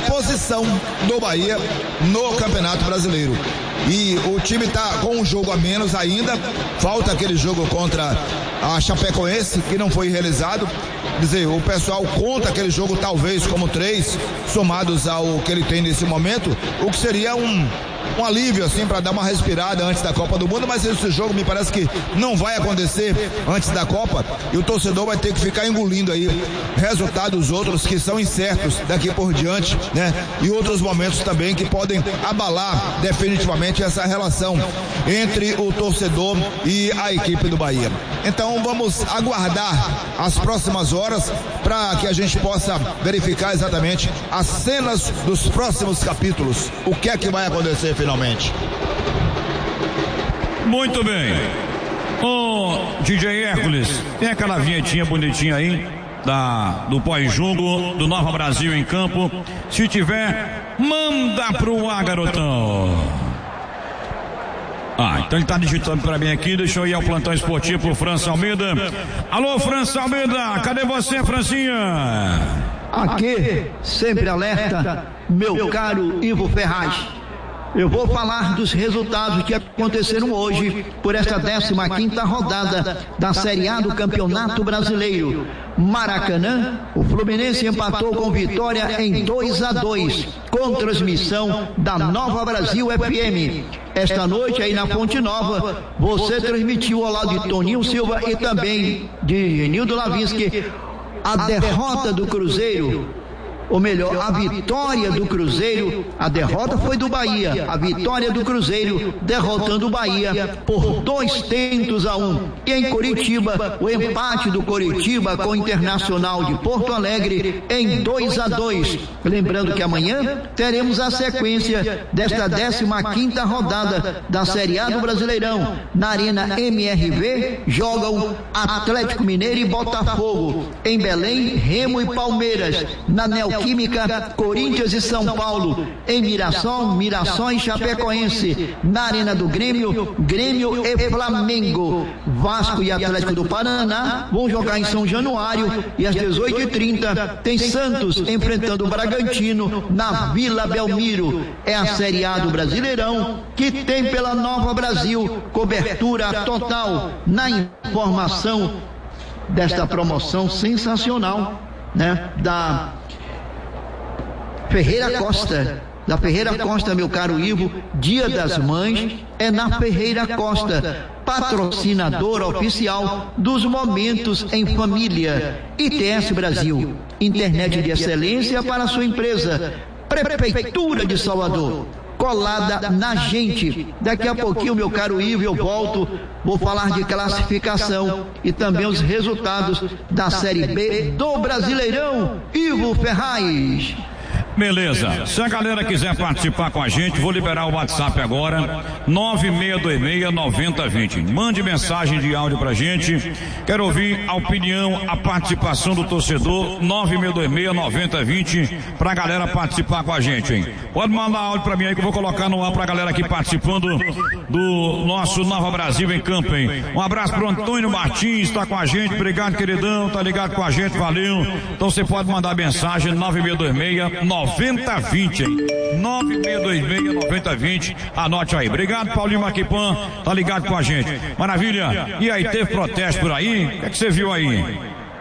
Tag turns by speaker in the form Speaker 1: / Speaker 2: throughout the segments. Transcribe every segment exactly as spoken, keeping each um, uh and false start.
Speaker 1: posição do Bahia no Campeonato Brasileiro. E o time está com um jogo a menos ainda, falta aquele jogo contra a Chapecoense que não foi realizado. Quer dizer, o pessoal conta aquele jogo talvez como três, somados ao que ele tem nesse momento, o que seria um, um alívio assim para dar uma respirada antes da Copa do Mundo, mas esse jogo me parece que não vai acontecer antes da Copa e o torcedor vai ter que ficar engolindo aí resultados outros que são incertos daqui por diante, né? E outros momentos também que podem abalar definitivamente essa relação entre o torcedor e a equipe do Bahia. Então vamos aguardar as próximas horas para que a gente possa verificar exatamente as cenas dos próximos capítulos. O que é que vai acontecer finalmente?
Speaker 2: Muito bem. Ô D J Hércules, tem aquela vinhetinha bonitinha aí da, do pós-jogo do Nova Brasil em campo. Se tiver, manda pro ar, garotão. Ah, então ele tá digitando pra mim aqui, deixa eu ir ao plantão esportivo pro França Almeida. Alô, França Almeida, cadê você, Francinha?
Speaker 3: Aqui, sempre alerta, meu caro Ivo Ferraz. Eu vou falar dos resultados que aconteceram hoje por esta décima quinta rodada da Série A do Campeonato Brasileiro. Maracanã, o Fluminense empatou com Vitória em dois a dois, com transmissão da Nova Brasil F M. Esta noite aí na Fonte Nova, você transmitiu ao lado de Toninho Silva e também de Genildo Lavinsky a derrota do Cruzeiro. Ou melhor, a vitória do Cruzeiro. A derrota foi do Bahia, a vitória do Cruzeiro derrotando o Bahia por dois tentos a um. E em Curitiba, o empate do Curitiba com o Internacional de Porto Alegre em dois a dois. Lembrando que amanhã teremos a sequência desta décima quinta rodada da Série A do Brasileirão. Na Arena M R V jogam Atlético Mineiro e Botafogo. Em Belém, Remo e Palmeiras. Na Neo Química, Corinthians e São Paulo. Em Mirassol, Mirassol e Chapecoense. Na Arena do Grêmio, Grêmio e Flamengo. Vasco e Atlético do Paraná vão jogar em São Januário e às dezoito e trinta tem Santos enfrentando o Bragantino na Vila Belmiro. É a Série A do Brasileirão que tem pela Nova Brasil cobertura total na informação desta promoção sensacional, né, da Ferreira Costa, da Ferreira Costa, meu caro Ivo. Dia das Mães é na Ferreira Costa, patrocinadora oficial dos Momentos em Família. I T S Brasil, internet de excelência para sua empresa. Prefeitura de Salvador, colada na gente. Daqui a pouquinho, meu caro Ivo, eu volto, vou falar de classificação e também os resultados da Série B do Brasileirão. Ivo Ferraz.
Speaker 2: Beleza, se a galera quiser participar com a gente, vou liberar o WhatsApp agora, nove seis dois seis, nove zero dois zero. Mande mensagem de áudio pra gente. Quero ouvir a opinião, a participação do torcedor. Nove seis dois seis, nove zero dois zero pra galera participar com a gente, hein? Pode mandar áudio pra mim aí que eu vou colocar no ar pra galera aqui participando do nosso Nova Brasil em campo, hein? Um abraço pro Antônio Martins, tá com a gente. Obrigado, queridão, tá ligado com a gente, valeu. Então você pode mandar mensagem nove seis dois seis, nove noventa vinte, hein? nove seis dois seis, noventa vinte. Anote aí. Obrigado, Paulinho Maquipan. Tá ligado com a gente. Maravilha. E aí, teve protesto por aí? O que é que você viu aí?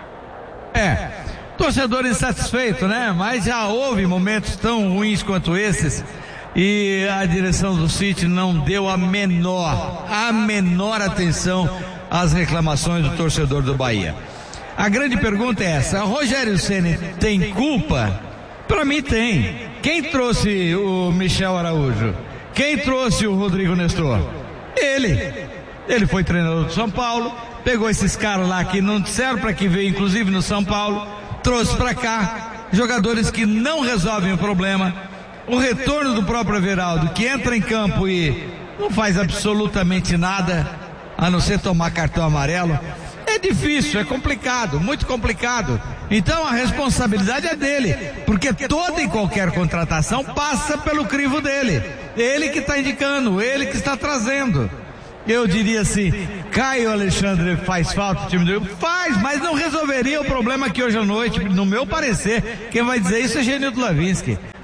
Speaker 4: É, torcedor insatisfeito, né? Mas já houve momentos tão ruins quanto esses. E a direção do City não deu a menor, a menor atenção às reclamações do torcedor do Bahia. A grande pergunta é essa: Rogério Ceni tem culpa? Pra mim tem. Quem trouxe o Michel Araújo? Quem trouxe o Rodrigo Nestor? Ele. Ele foi treinador do São Paulo, pegou esses caras lá que não disseram pra que veio, inclusive no São Paulo, trouxe pra cá jogadores que não resolvem o problema. O retorno do próprio Everaldo, que entra em campo e não faz absolutamente nada, a não ser tomar cartão amarelo. É difícil, é complicado, muito complicado. Então a responsabilidade é dele, porque toda e qualquer contratação passa pelo crivo dele. Ele que está indicando, ele que está trazendo. Eu diria assim, Caio Alexandre faz falta o time do... Faz, mas não resolveria o problema que hoje à noite, no meu parecer, quem vai dizer isso é Genildo Lavinsky.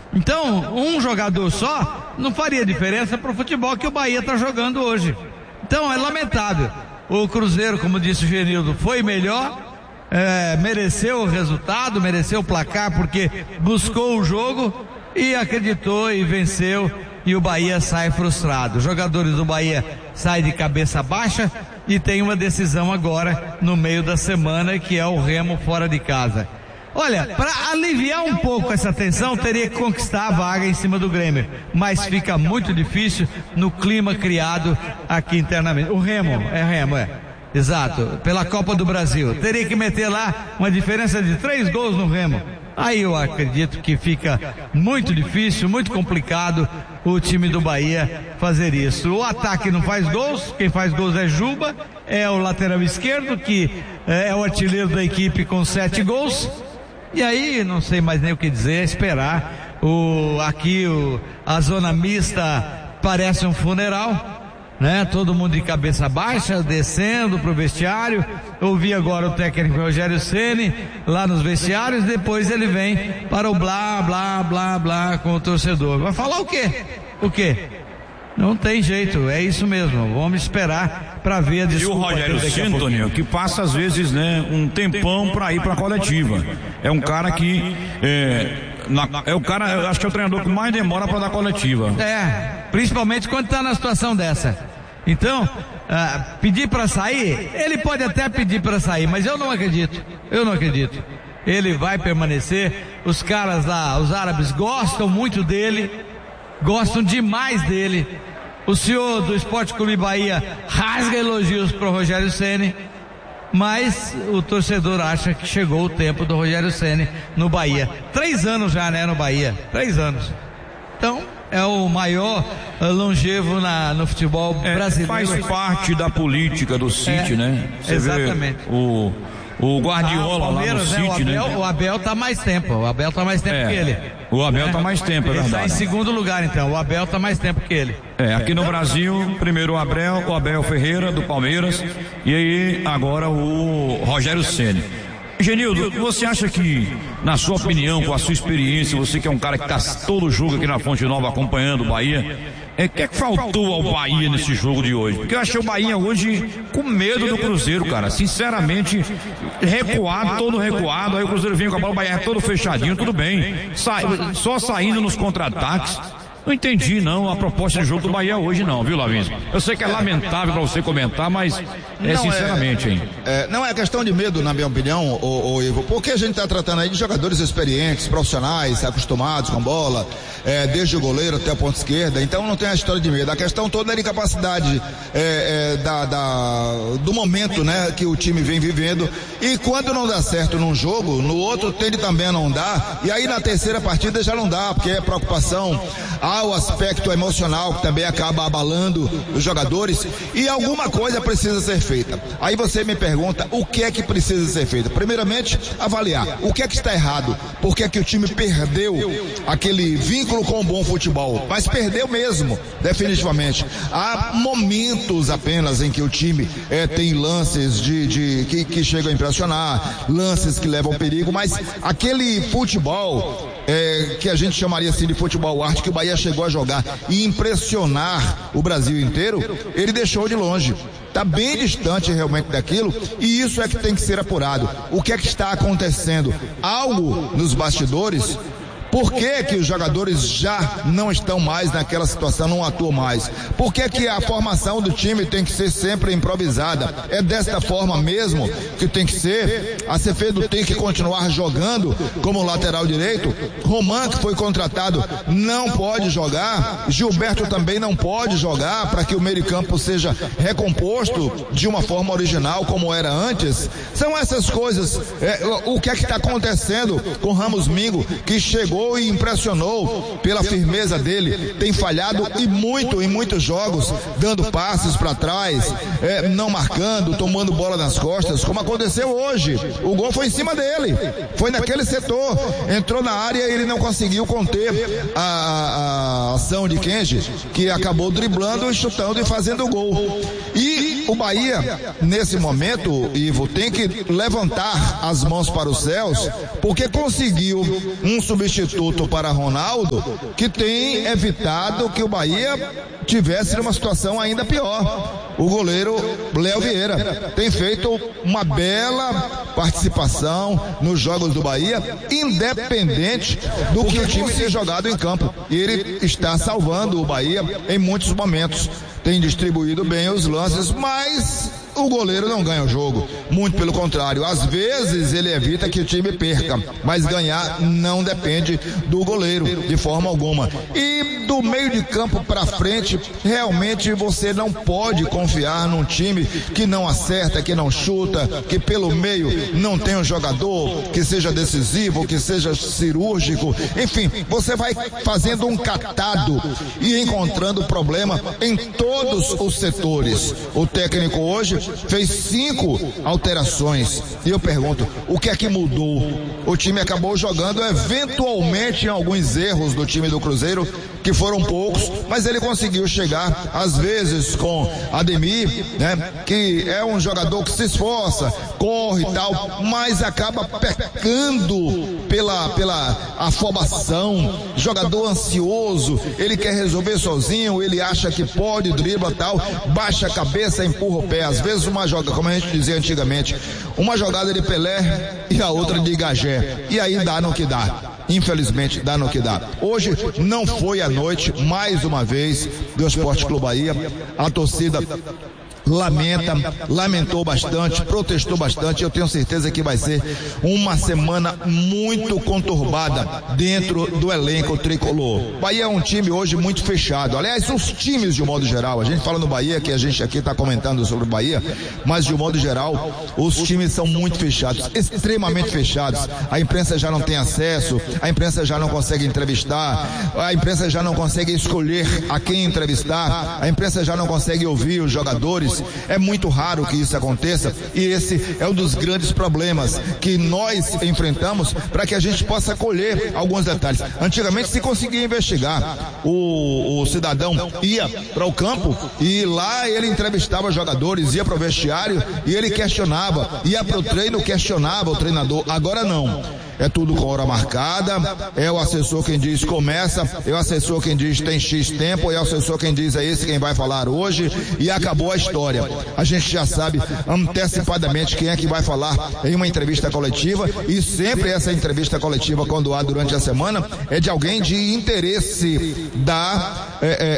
Speaker 4: Então, um jogador só não faria diferença para o futebol que o Bahia está jogando hoje. Então, é lamentável. O Cruzeiro, como disse o Genildo, foi melhor, é, mereceu o resultado, mereceu o placar, porque buscou o jogo e acreditou e venceu, e o Bahia sai frustrado. Os jogadores do Bahia saem de cabeça baixa e tem uma decisão agora no meio da semana, que é o Remo fora de casa. Olha, para aliviar um pouco essa tensão, teria que conquistar a vaga em cima do Grêmio, mas fica muito difícil no clima criado aqui internamente. O Remo, é Remo, é, exato, pela Copa do Brasil, teria que meter lá uma diferença de três gols no Remo. Aí eu acredito que fica muito difícil, muito complicado o time do Bahia fazer isso. O ataque não faz gols, quem faz gols é Juba, é o lateral esquerdo, que é o artilheiro da equipe com sete gols. E aí, não sei mais nem o que dizer, esperar. O, aqui o, a zona mista parece um funeral, né? Todo mundo de cabeça baixa, descendo pro vestiário. Ouvi agora o técnico Rogério Ceni lá nos vestiários, depois ele vem para o blá, blá, blá, blá com o torcedor. Vai falar o quê? O quê? Não tem jeito, é isso mesmo. Vamos esperar para ver a desculpa.
Speaker 2: E o Rogério Ceni, Toninho, que passa às vezes, né, um tempão para ir para a coletiva. É um cara que é, na, é o cara, eu acho que é o treinador que mais demora para dar coletiva.
Speaker 4: É, principalmente quando está na situação dessa. Então, ah, pedir para sair, ele pode até pedir para sair, mas eu não acredito. Eu não acredito. Ele vai permanecer. Os caras lá, os árabes, gostam muito dele, gostam demais dele. O senhor do Esporte Clube Bahia rasga elogios para o Rogério Ceni, mas o torcedor acha que chegou o tempo do Rogério Ceni no Bahia. Três anos já, né, no Bahia. Três anos. Então, é o maior uh, longevo na, no futebol
Speaker 2: é,
Speaker 4: brasileiro.
Speaker 2: Faz parte da política do City, é, né? Você
Speaker 4: exatamente.
Speaker 2: Vê o, o Guardiola ah, o lá no City,
Speaker 4: né? O Abel,
Speaker 2: né?
Speaker 4: O Abel tá mais tempo. O Abel tá mais tempo é, que ele.
Speaker 2: O Abel né? tá mais tempo, é
Speaker 4: ele
Speaker 2: verdade.
Speaker 4: Ele tá em segundo lugar, então. O Abel tá mais tempo que ele.
Speaker 2: É, aqui no Brasil, primeiro o Abel, o Abel Ferreira, do Palmeiras, e aí agora o Rogério Ceni. Genildo, você acha que, na sua opinião, com a sua experiência, você que é um cara que está todo jogo aqui na Fonte Nova acompanhando o Bahia, é, o que é que faltou ao Bahia nesse jogo de hoje? Porque eu achei o Bahia hoje com medo do Cruzeiro, cara, sinceramente, recuado, todo recuado, aí o Cruzeiro vinha com a bola, o Bahia todo fechadinho, tudo bem, Sa- só saindo nos contra-ataques. Não entendi não a proposta de jogo do Bahia hoje não, viu, Lavínsio? Eu sei que é lamentável para você comentar, mas é não sinceramente,
Speaker 1: é,
Speaker 2: hein?
Speaker 1: É, não é questão de medo, na minha opinião, ô, ô, Ivo, porque a gente está tratando aí de jogadores experientes, profissionais, acostumados com bola, é, desde o goleiro até a ponta esquerda, então não tem a história de medo. A questão toda é de capacidade é, é, da, da, do momento, né, que o time vem vivendo, e quando não dá certo num jogo, no outro tende também a não dar, e aí na terceira partida já não dá, porque é preocupação. Há o aspecto emocional que também acaba abalando os jogadores e alguma coisa precisa ser feita. Aí você me pergunta o que é que precisa ser feito. Primeiramente, avaliar o que é que está errado, por que é que o time perdeu aquele vínculo com o bom futebol, mas perdeu mesmo, definitivamente. Há momentos apenas em que o time é, tem lances de, de que, que chegam a impressionar, lances que levam perigo, mas aquele futebol é, que a gente chamaria assim de futebol arte, que o Bahia chegou a jogar e impressionar o Brasil inteiro, ele deixou de longe. Está bem distante realmente daquilo, e isso é que tem que ser apurado. O que é que está acontecendo? Algo nos bastidores? Por que que os jogadores já não estão mais naquela situação, não atuam mais? Por que que a formação do time tem que ser sempre improvisada? É desta forma mesmo que tem que ser? Acevedo tem que continuar jogando como lateral direito? Roman, que foi contratado, não pode jogar? Gilberto também não pode jogar para que o meio-campo seja recomposto de uma forma original como era antes? São essas coisas. É, o que é que está acontecendo com Ramos Mingo, que chegou e impressionou pela firmeza dele, tem falhado e muito em muitos jogos, dando passes para trás, é, não marcando, tomando bola nas costas, como aconteceu hoje. O gol foi em cima dele, foi naquele setor, entrou na área e ele não conseguiu conter a, a, a ação de Kenji, que acabou driblando, chutando e fazendo o gol. E o Bahia, nesse momento, Ivo, tem que levantar as mãos para os céus, porque conseguiu um substituto para Ronaldo que tem evitado que o Bahia tivesse numa situação ainda pior. O goleiro Léo Vieira tem feito uma bela participação nos jogos do Bahia, independente do que o time tenha jogado em campo. E ele está salvando o Bahia em muitos momentos. Tem distribuído bem os lances, mas o goleiro não ganha o jogo. Muito pelo contrário, às vezes ele evita que o time perca, mas ganhar não depende do goleiro de forma alguma. E do meio de campo para frente, realmente você não pode confiar num time que não acerta, que não chuta, que pelo meio não tem um jogador que seja decisivo, que seja cirúrgico. Enfim, você vai fazendo um catado e encontrando problema em todos os setores. O técnico hoje fez cinco alterações e eu pergunto, o que é que mudou? O time acabou jogando eventualmente em alguns erros do time do Cruzeiro, que foram poucos, mas ele conseguiu chegar às vezes com Ademir, né, que é um jogador que se esforça, corre e tal, mas acaba pecando pela, pela afobação, jogador ansioso, ele quer resolver sozinho, ele acha que pode, dribla tal, baixa a cabeça, empurra o pé. Às vezes uma jogada, como a gente dizia antigamente, uma jogada de Pelé e a outra de Gagé, e aí dá no que dá. Infelizmente dá no que dá. Hoje não foi a noite, mais uma vez, do Esporte Clube Bahia. A torcida lamenta, lamentou bastante, protestou bastante. Eu tenho certeza que vai ser uma semana muito conturbada dentro do elenco tricolor. Bahia é um time hoje muito fechado. Aliás, os times de um modo geral, a gente fala no Bahia, que a gente aqui está comentando sobre o Bahia, mas de um modo geral, os times são muito fechados, extremamente fechados. A imprensa já não tem acesso, a imprensa já não consegue entrevistar, a imprensa já não consegue escolher a quem entrevistar, a imprensa já não consegue ouvir os jogadores. É muito raro que isso aconteça e esse é um dos grandes problemas que nós enfrentamos para que a gente possa colher alguns detalhes. Antigamente se conseguia investigar, o, o cidadão ia para o campo e lá ele entrevistava jogadores, ia para o vestiário e ele questionava, ia para o treino, questionava o treinador. Agora não. É tudo com hora marcada, é o assessor quem diz começa, é o assessor quem diz tem X tempo, é o assessor quem diz é esse quem vai falar hoje e acabou a história. A gente já sabe antecipadamente quem é que vai falar em uma entrevista coletiva e sempre essa entrevista coletiva, quando há durante a semana, é de alguém de interesse da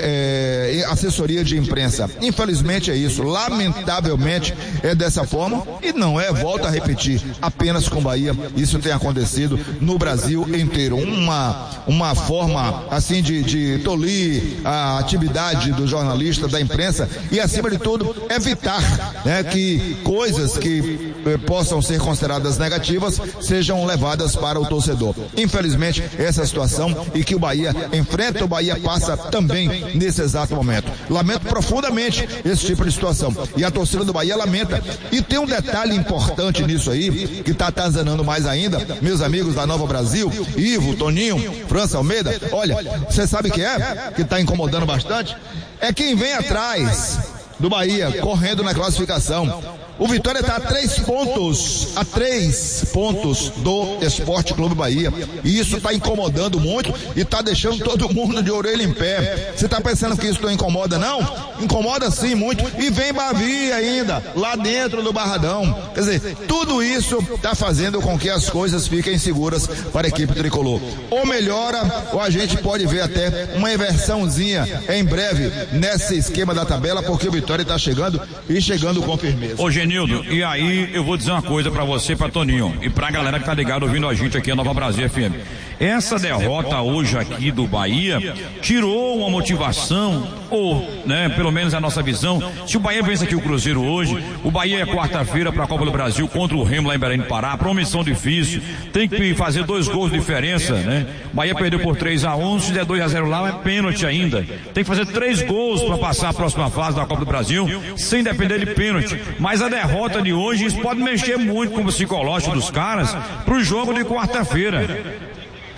Speaker 1: é, é, é, assessoria de imprensa. Infelizmente é isso, lamentavelmente é dessa forma e não é, volto a repetir, apenas com Bahia, isso tem acontecido no Brasil inteiro. Uma, uma forma assim de, de tolir a atividade do jornalista, da imprensa e acima de tudo evitar, né, que coisas que eh, possam ser consideradas negativas sejam levadas para o torcedor. Infelizmente essa é a situação e que o Bahia enfrenta, o Bahia passa também nesse exato momento. Lamento profundamente esse tipo de situação e a torcida do Bahia lamenta. E tem um detalhe importante nisso aí que está atazanando mais ainda, meus amigos da Nova Brasil, Ivo, Toninho, França Almeida. Olha, você sabe o que é? Que está incomodando bastante? É quem vem atrás do Bahia, correndo na classificação. O Vitória está a três pontos, a três pontos do Esporte Clube Bahia. E isso está incomodando muito e está deixando todo mundo de orelha em pé. Você está pensando que isso não incomoda, não? Incomoda sim muito. E vem Bavi ainda, lá dentro do Barradão. Quer dizer, tudo isso está fazendo com que as coisas fiquem seguras para a equipe tricolor. Ou melhora, ou a gente pode ver até uma inversãozinha em breve nesse esquema da tabela, porque o Vitória está chegando e chegando com firmeza.
Speaker 2: Ô Genildo, e aí eu vou dizer uma coisa pra você, pra Toninho, e pra galera que tá ligado ouvindo a gente aqui na Nova Brasil F M. Essa derrota hoje aqui do Bahia tirou uma motivação, ou, né, pelo menos a nossa visão. Se o Bahia vence aqui o Cruzeiro hoje, o Bahia é quarta-feira pra Copa do Brasil contra o Remo lá em Belém do Pará, pra uma missão difícil, tem que fazer dois gols de diferença, né? O Bahia perdeu por três a um, se der dois a zero lá é pênalti ainda. Tem que fazer três gols pra passar a próxima fase da Copa do Brasil, sem depender de pênalti. Mas a derrota de hoje, isso pode mexer muito com o psicológico dos caras pro jogo de quarta-feira.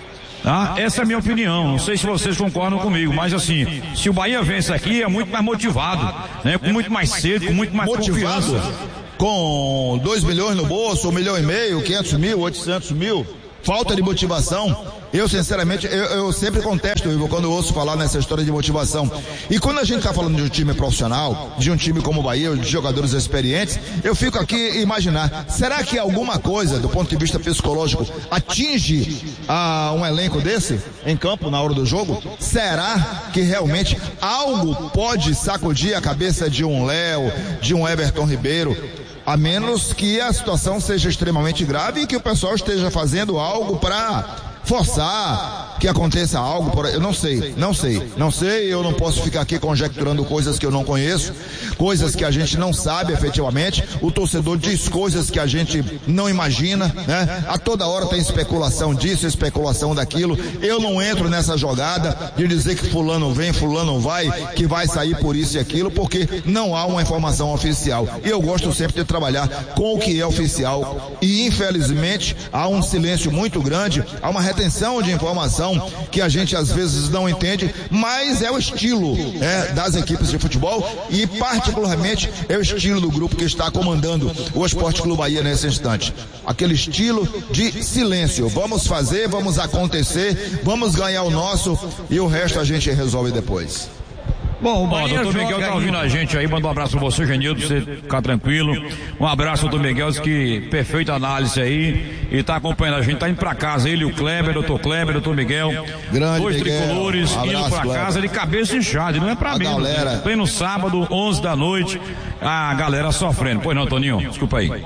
Speaker 2: Tá? Essa é a minha opinião, não sei se vocês concordam comigo, mas assim, se o Bahia vence aqui, é muito mais motivado, né? Com muito mais sede, com muito mais
Speaker 1: motivado,
Speaker 2: confiança.
Speaker 1: Com dois milhões no bolso, um milhão e meio, quinhentos mil, oitocentos mil, falta de motivação. Eu, sinceramente, eu, eu sempre contesto, Ivo, quando eu ouço falar nessa história de motivação. E quando a gente está falando de um time profissional, de um time como o Bahia, de jogadores experientes, eu fico aqui imaginar, será que alguma coisa, do ponto de vista psicológico, atinge ah, um elenco desse em campo na hora do jogo? Será que realmente algo pode sacudir a cabeça de um Léo, de um Everton Ribeiro? A menos que a situação seja extremamente grave e que o pessoal esteja fazendo algo para forçar que aconteça algo, por... eu não sei, não sei, não sei, eu não posso ficar aqui conjecturando coisas que eu não conheço, coisas que a gente não sabe efetivamente, o torcedor diz coisas que a gente não imagina, né? A toda hora tem especulação disso, especulação daquilo, eu não entro nessa jogada de dizer que fulano vem, fulano vai, que vai sair por isso e aquilo, porque não há uma informação oficial, e eu gosto sempre de trabalhar com o que é oficial, e infelizmente há um silêncio muito grande, há uma retenção de informação que a gente às vezes não entende, mas é o estilo é, das equipes de futebol e particularmente é o estilo do grupo que está comandando o Esporte Clube Bahia nesse instante. Aquele estilo de silêncio, vamos fazer, vamos acontecer, vamos ganhar o nosso e o resto a gente resolve depois.
Speaker 2: Bom, o Bahia, doutor Miguel tá ouvindo a gente aí, manda um abraço pra você, Genildo, pra você ficar tranquilo. Um abraço, doutor Miguel, que perfeita análise aí, e tá acompanhando a gente, tá indo pra casa, ele, o Kleber, doutor Kleber, doutor Miguel,
Speaker 1: grande
Speaker 2: dois
Speaker 1: Miguel,
Speaker 2: tricolores,
Speaker 1: um abraço,
Speaker 2: indo pra
Speaker 1: Kleber.
Speaker 2: casa, de cabeça inchada, não é pra
Speaker 1: a
Speaker 2: mim,
Speaker 1: galera.
Speaker 2: Tem no sábado, onze da noite, a galera sofrendo. Pois não, Toninho, desculpa aí.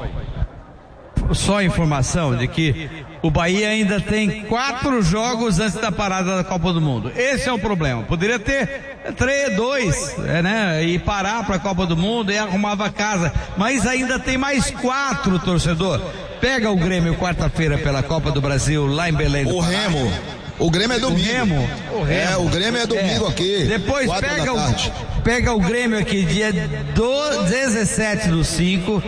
Speaker 4: Só informação de que o Bahia ainda tem quatro jogos antes da parada da Copa do Mundo. Esse é o problema. Poderia ter três, dois, é, né? E parar para a Copa do Mundo e arrumava a casa. Mas ainda tem mais quatro, torcedor. Pega o Grêmio quarta-feira pela Copa do Brasil lá em Belém do
Speaker 1: O
Speaker 4: Pará.
Speaker 1: Remo. O Grêmio é domingo.
Speaker 4: O Remo. O Remo.
Speaker 1: É, o Grêmio é domingo
Speaker 4: é.
Speaker 1: aqui.
Speaker 4: Depois pega o, pega o Grêmio aqui dia do, dezessete do cinco,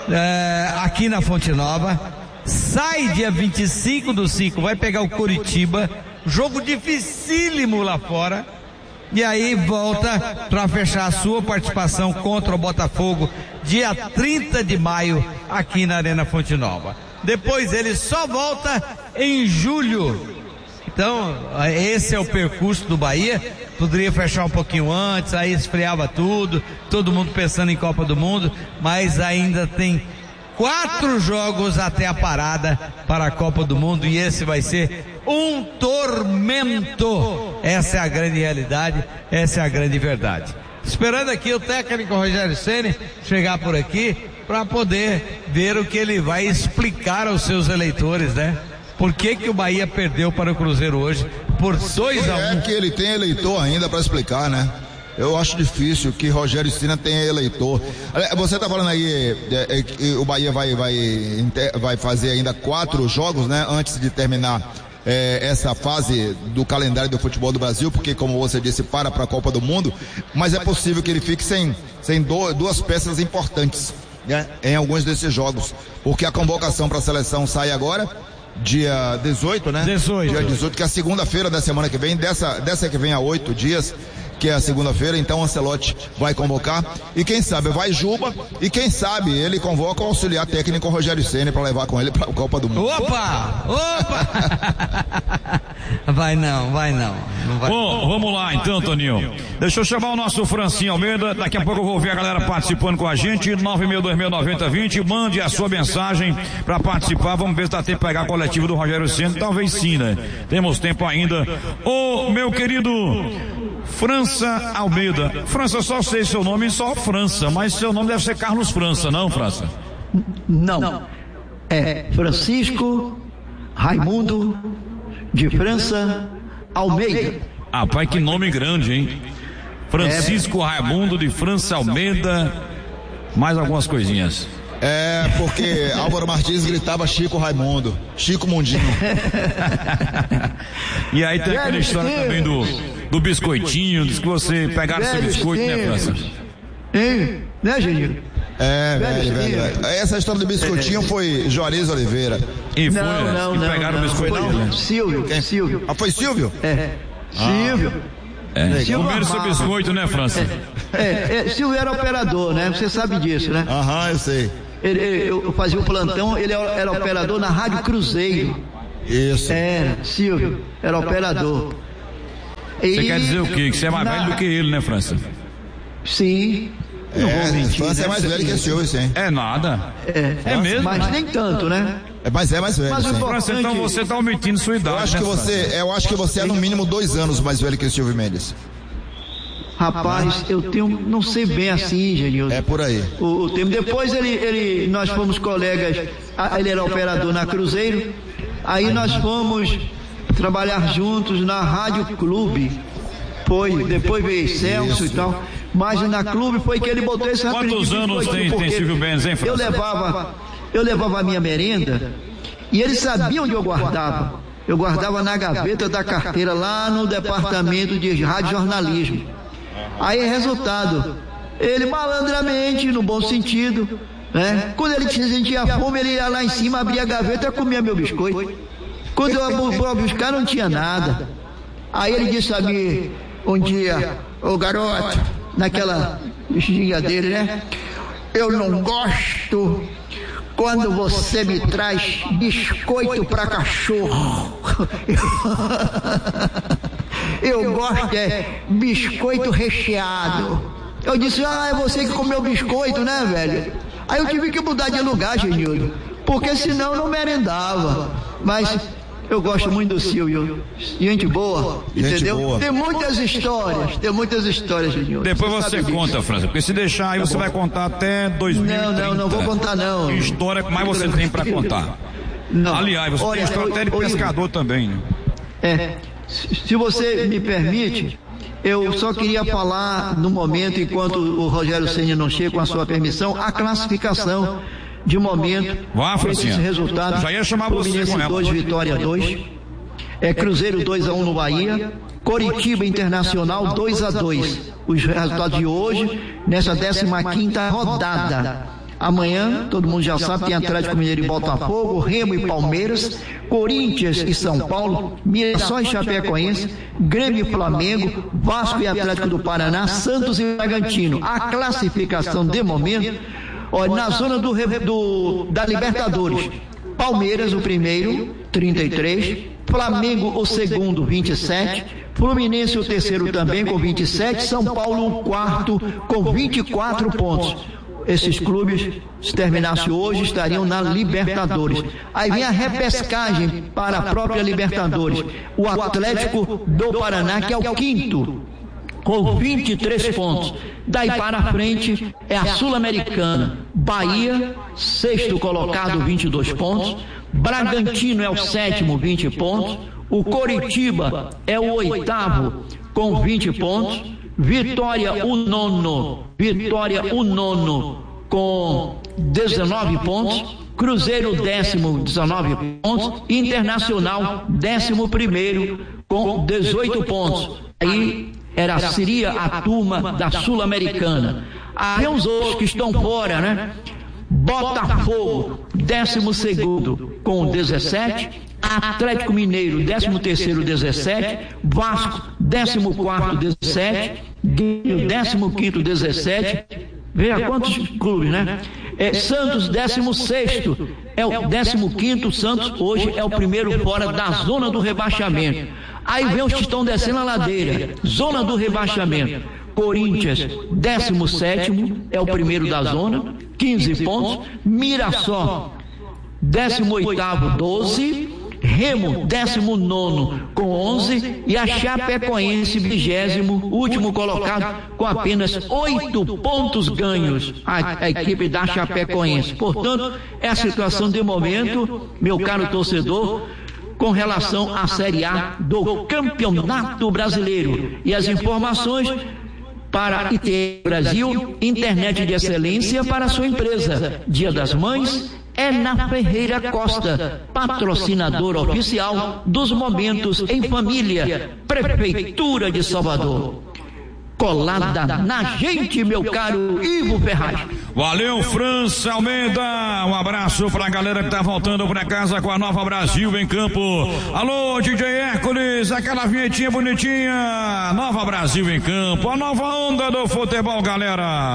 Speaker 4: é, aqui na Fonte Nova. Sai dia vinte e cinco do cinco, vai pegar o Coritiba. Jogo dificílimo lá fora. E aí volta para fechar a sua participação contra o Botafogo dia trinta de maio aqui na Arena Fonte Nova. Depois ele só volta em julho. Então, esse é o percurso do Bahia. Poderia fechar um pouquinho antes, aí esfriava tudo, todo mundo pensando em Copa do Mundo, mas ainda tem quatro jogos até a parada para a Copa do Mundo e esse vai ser um tormento. Essa é a grande realidade, essa é a grande verdade. Esperando aqui o técnico Rogério Ceni chegar por aqui para poder ver o que ele vai explicar aos seus eleitores, né? Por que que o Bahia perdeu para o Cruzeiro hoje por dois a um?
Speaker 1: É que ele tem eleitor ainda para explicar, né? Eu acho difícil que Rogério Ceni tenha eleitor. Você está falando aí é, é, que o Bahia vai, vai, vai fazer ainda quatro jogos, né? Antes de terminar é, essa fase do calendário do futebol do Brasil, porque como você disse, para para a Copa do Mundo, mas é possível que ele fique sem, sem do, duas peças importantes, né? Em alguns desses jogos, porque a convocação para a seleção sai agora, dia dezoito, né?
Speaker 4: dezoito.
Speaker 1: Dia dezoito, que é a segunda-feira da semana que vem, dessa, dessa que vem a oito dias, que é a segunda-feira, então o Ancelotti vai convocar, e quem sabe vai Juba, e quem sabe ele convoca o auxiliar técnico Rogério Ceni para levar com ele para a Copa do Mundo.
Speaker 4: Opa! Opa! Vai não, vai não. não vai.
Speaker 2: Bom, vamos lá então, Toninho. Deixa eu chamar o nosso Francinho Almeida. Daqui a pouco eu vou ver a galera participando com a gente. nove seis dois seis nove zero dois zero. Mande a sua mensagem para participar. Vamos ver se dá tempo de pegar a coletiva do Rogério Ceni. Talvez sim, né? Temos tempo ainda. Ô, meu querido França Almeida. França, só sei seu nome, só França. Mas seu nome deve ser Carlos França, não, França?
Speaker 3: Não. É Francisco Raimundo de França Almeida.
Speaker 2: Ah, pai, que nome grande, hein? Francisco é. Raimundo de França Almeida. Mais algumas coisinhas.
Speaker 1: É, porque Álvaro Martins gritava Chico Raimundo, Chico Mundinho.
Speaker 2: E aí tem aquela história também do, do biscoitinho, diz que você pegaram esse biscoito, né, França?
Speaker 3: Hein? Né, Genil?
Speaker 1: É, velho, velho, velho. Essa história do biscoitinho foi Juarez Oliveira.
Speaker 2: E foi,
Speaker 3: não, não,
Speaker 2: e
Speaker 3: não,
Speaker 2: pegaram
Speaker 3: não,
Speaker 2: o biscoito
Speaker 3: foi
Speaker 2: dele.
Speaker 3: Silvio,
Speaker 1: Quem?
Speaker 3: Silvio.
Speaker 1: Ah, foi Silvio?
Speaker 3: É, Silvio.
Speaker 2: É,
Speaker 3: Silvio
Speaker 2: comeram seu
Speaker 3: amava.
Speaker 2: biscoito, né, França?
Speaker 3: É, é, Silvio era operador, né? Você sabe disso, né?
Speaker 1: Aham, eu sei.
Speaker 3: Ele, ele- eu fazia o plantão, ele era operador na Rádio Cruzeiro.
Speaker 1: Isso.
Speaker 3: Era, Silvio, era operador.
Speaker 2: Você
Speaker 3: E-
Speaker 2: quer dizer o quê? Que você é mais
Speaker 3: na-
Speaker 2: velho do que ele, né, França?
Speaker 3: Sim. Não vou
Speaker 1: É,
Speaker 3: mentir,
Speaker 1: França
Speaker 3: né?
Speaker 1: é mais velho que Silvio, sim.
Speaker 2: É nada.
Speaker 3: É,
Speaker 2: É mesmo?
Speaker 3: Mas nem tanto, né?
Speaker 1: É, mas é mais velho,
Speaker 3: Mas o
Speaker 1: sim.
Speaker 3: importante-
Speaker 2: França, então você tá omitindo sua idade,
Speaker 1: Eu acho
Speaker 2: né,
Speaker 1: que
Speaker 2: França?
Speaker 1: você, eu acho que você é no mínimo dois anos mais velho que o Silvio Mendes.
Speaker 3: Rapaz, eu tenho, não sei bem assim, Genilson.
Speaker 1: É por aí.
Speaker 3: O, o tempo. Depois ele, ele, nós fomos colegas, ah, ele era operador na Cruzeiro, aí nós fomos trabalhar juntos na Rádio Clube. Foi, depois veio Excelso e tal. Mas na Clube foi que ele botou esse
Speaker 2: Quantos
Speaker 3: apelido de
Speaker 2: anos
Speaker 3: biscoito,
Speaker 2: tem- tem
Speaker 3: porque
Speaker 2: Silvio Mendes, hein, França?
Speaker 3: Eu levava, eu levava a minha merenda e ele sabia onde eu guardava. Eu guardava na gaveta da carteira lá no departamento de radiojornalismo. Aí, resultado, ele malandramente, no bom sentido, né? Quando ele sentia fome, ele ia lá em cima, abria a gaveta e comia meu biscoito. Quando eu vou buscar, não tinha nada. Aí ele disse a mim um dia, ô garoto, naquela bichinha dele, né? Eu não gosto quando você me traz biscoito para cachorro. Eu gosto é biscoito recheado. Eu disse, ah, é você que comeu biscoito, né, velho? Aí eu tive que mudar de lugar, Genildo, porque senão eu não merendava. Mas eu gosto muito do Silvio. Gente boa,
Speaker 1: Gente
Speaker 3: entendeu?
Speaker 1: boa.
Speaker 3: Tem muitas histórias, tem muitas histórias, Genildo.
Speaker 2: Depois você
Speaker 3: sabe disso.
Speaker 2: conta, França, porque se deixar aí você vai contar até dois mil e trinta.
Speaker 3: Não, não, não vou contar não.
Speaker 2: Que história que mais você tem pra contar?
Speaker 3: Não.
Speaker 2: Aliás, você
Speaker 3: Olha,
Speaker 2: tem história até de
Speaker 3: ô- ô,
Speaker 2: pescador também, né?
Speaker 3: É, se você me permite, eu só queria falar no momento, enquanto o Rogério Ceni não chega com a sua permissão, a classificação de momento,
Speaker 2: Vá,
Speaker 3: com esses
Speaker 2: Francinha.
Speaker 3: resultados.
Speaker 2: Já ia chamar você
Speaker 3: Fluminense
Speaker 2: com ela.
Speaker 3: dois, Vitória dois, é Cruzeiro dois a um no Bahia, Coritiba Internacional dois a dois. Os resultados de hoje, nessa décima quinta rodada. Amanhã, todo mundo já sabe, tem Atlético Mineiro e Botafogo, Remo e Palmeiras, Corinthians e São Paulo, Mirassol e Chapecoense, Grêmio e Flamengo, Vasco e Atlético do Paraná, Santos e Bragantino. A classificação de momento, ó, na zona do, do, da Libertadores, Palmeiras o primeiro, trinta e três, Flamengo o segundo, vinte e sete, Fluminense o terceiro também com vinte e sete, São Paulo o quarto com vinte e quatro pontos. Esses clubes, se terminasse hoje, estariam na Libertadores. Aí vem a repescagem para a própria Libertadores. O Atlético do Paraná, que é o quinto, com vinte e três pontos. Daí para frente é a Sul-Americana. Bahia, sexto colocado, vinte e dois pontos. Bragantino é o sétimo, vinte pontos. O Coritiba é o oitavo, com vinte pontos. Vitória o nono, Vitória o nono com dezenove pontos, Cruzeiro décimo, dezenove pontos, Internacional décimo primeiro com dezoito pontos. Aí era, seria a turma da Sul-Americana. Aí os outros que estão fora, né? Botafogo, décimo segundo com dezessete, Atlético Mineiro, décimo terceiro, dezessete, Vasco, décimo quarto, dezessete, Grêmio, décimo quinto, dezessete, veja quantos clubes, né? É, Santos, décimo sexto, é o décimo quinto, Santos hoje é o primeiro fora da zona do rebaixamento. Aí vem os que estão descendo a ladeira, zona do rebaixamento. Corinthians, décimo sétimo, é o primeiro da zona, quinze pontos. Mirassol, décimo oitavo, doze. Remo, décimo nono, com onze. E a Chapecoense, vigésimo, último colocado, com apenas oito pontos ganhos. A, a equipe da Chapecoense. Portanto, é a situação de momento, meu caro torcedor, com relação à Série A do Campeonato Brasileiro. E as informações para I T E Brasil, internet de excelência para a sua empresa. Dia das Mães é na Ferreira Costa, patrocinador oficial dos Momentos em Família, Prefeitura de Salvador. colada na gente, meu caro Ivo Ferraz.
Speaker 2: Valeu, França Almeida. Um abraço pra galera que tá voltando pra casa com a Nova Brasil em campo. Alô, D J Hércules, aquela vinhetinha bonitinha. Nova Brasil em campo, a nova onda do futebol, galera.